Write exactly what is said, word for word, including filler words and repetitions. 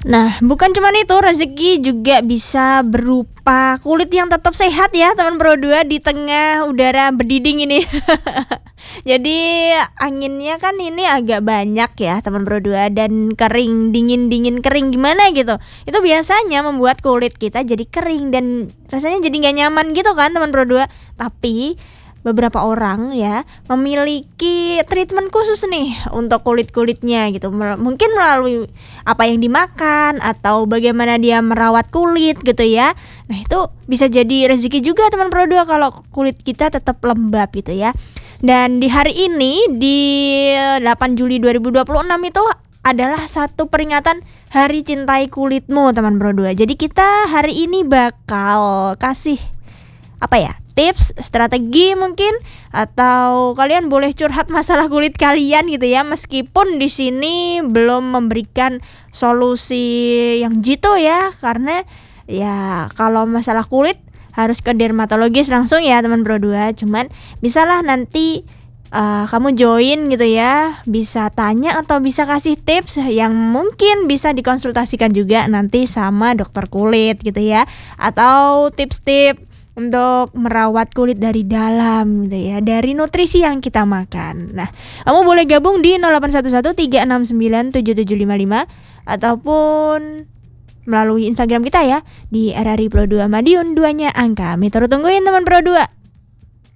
Nah, bukan cuman itu, rezeki juga bisa berupa kulit yang tetap sehat ya teman Pro dua di tengah udara berdiding ini. Jadi anginnya kan ini agak banyak ya teman Pro dua dan kering, dingin-dingin kering gimana gitu. Itu biasanya membuat kulit kita jadi kering dan rasanya jadi nggak nyaman gitu kan teman Pro dua. Tapi beberapa orang ya memiliki treatment khusus nih untuk kulit-kulitnya gitu. Mungkin melalui apa yang dimakan atau bagaimana dia merawat kulit gitu ya. Nah, itu bisa jadi rezeki juga teman Pro dua kalau kulit kita tetap lembab gitu ya. Dan di hari ini di delapan Juli dua ribu dua puluh enam itu adalah satu peringatan Hari Cintai Kulitmu teman Pro dua. Jadi kita hari ini bakal kasih apa ya, tips, strategi mungkin, atau kalian boleh curhat masalah kulit kalian gitu ya. Meskipun di sini belum memberikan solusi yang jitu ya, karena ya kalau masalah kulit harus ke dermatologis langsung ya teman Pro dua. Cuman bisalah nanti uh, kamu join gitu ya, bisa tanya atau bisa kasih tips yang mungkin bisa dikonsultasikan juga nanti sama dokter kulit gitu ya, atau tips-tips untuk merawat kulit dari dalam gitu ya, dari nutrisi yang kita makan. Nah, kamu boleh gabung di nol delapan satu satu tiga enam sembilan tujuh tujuh lima lima ataupun melalui Instagram kita ya di R R I Pro dua Madiun, duanya angka. Kami terus tungguin teman Pro dua.